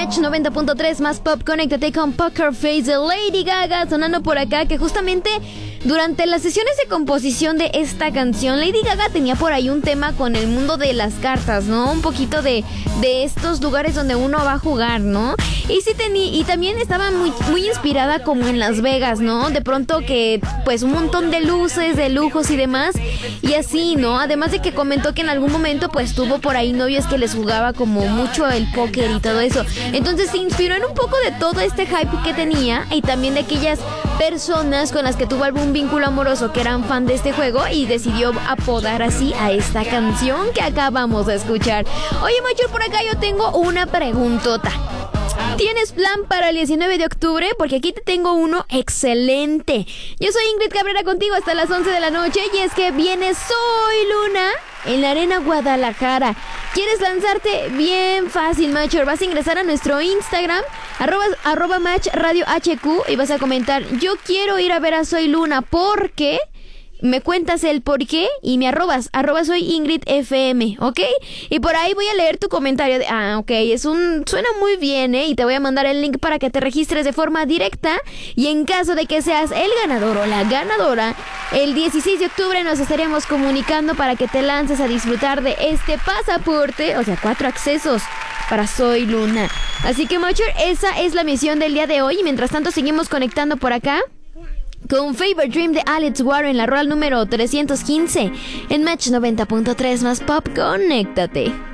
Match 90.3 más pop. Conéctate con Poker Face de Lady Gaga sonando por acá, que justamente durante las sesiones de composición de esta canción, Lady Gaga tenía por ahí un tema con el mundo de las cartas, ¿no? Un poquito de estos lugares donde uno va a jugar, ¿no? Y sí y también estaba muy inspirada como en Las Vegas, ¿no? De pronto que pues un montón de luces, de lujos y demás, y así, ¿no? Además de que comentó que en algún momento pues tuvo por ahí novios que les jugaba como mucho el póker y todo eso. Entonces se inspiró en un poco de todo este hype que tenía y también de aquellas personas con las que tuvo algún vínculo amoroso que eran fan de este juego, y decidió apodar así a esta canción que acabamos de escuchar. Oye, Macho, por acá yo tengo una preguntota. ¿Tienes plan para el 19 de octubre? Porque aquí te tengo uno excelente. Yo soy Ingrid Cabrera contigo hasta las 11 de la noche, y es que viene Soy Luna en la Arena Guadalajara. ¿Quieres lanzarte? Bien fácil, Macho. Vas a ingresar a nuestro Instagram, arroba Match Radio HQ, y vas a comentar: yo quiero ir a ver a Soy Luna, porque... me cuentas el por qué y me arrobas soy Ingrid FM, ¿ok? Y por ahí voy a leer tu comentario de, ok, suena muy bien, y te voy a mandar el link para que te registres de forma directa, y en caso de que seas el ganador o la ganadora, el 16 de octubre nos estaremos comunicando para que te lances a disfrutar de este pasaporte, o sea, 4 accesos para Soy Luna. Así que, Macho, esa es la misión del día de hoy, y mientras tanto seguimos conectando por acá con Favorite Dream de Alex Warren, la rola número 315 en Match 90.3 más pop. Conéctate.